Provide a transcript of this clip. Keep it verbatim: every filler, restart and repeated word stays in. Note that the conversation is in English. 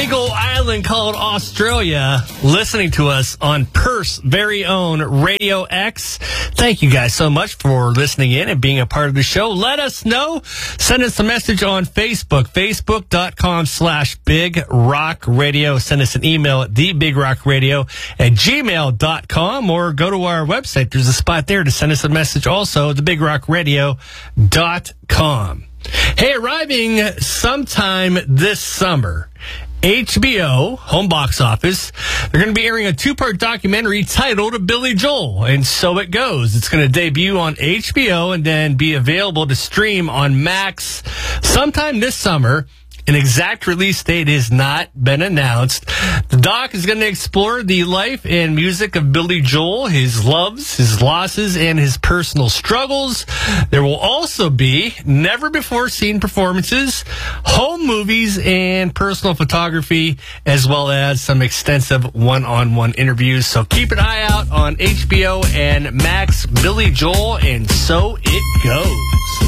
Single island called Australia, listening to us on Perth's very own Radio X. Thank you guys so much for listening in and being a part of the show. Let us know. Send us a message on Facebook, facebook.com slash Big Rock Radio. Send us an email at thebigRockRadio at gmail dot com or go to our website. There's a spot there to send us a message also, the big rock radio dot com. Hey, arriving sometime this summer, H B O, home box office, they're going to be airing a two-part documentary titled Billy Joel, and so it goes. It's going to debut on H B O and then be available to stream on Max sometime this summer. An exact release date has not been announced. The doc is going to explore the life and music of Billy Joel, his loves, his losses, and his personal struggles. There will also be never-before-seen performances, home movies, and personal photography, as well as some extensive one-on-one interviews. So keep an eye out on H B O and Max, Billy Joel, and so it goes.